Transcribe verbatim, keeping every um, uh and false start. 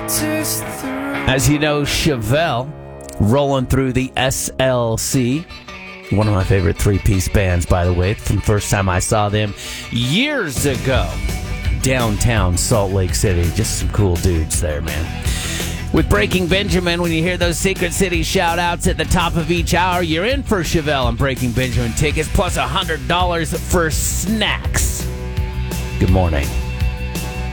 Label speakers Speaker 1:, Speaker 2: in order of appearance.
Speaker 1: As you know, Chevelle rolling through the S L C. One of my favorite three-piece bands, by the way, from the first time I saw them years ago. Downtown Salt Lake City. Just some cool dudes there, man. With Breaking Benjamin, when you hear those Secret City shout-outs at the top of each hour, you're in for Chevelle and Breaking Benjamin tickets, plus one hundred dollars for snacks. Good morning.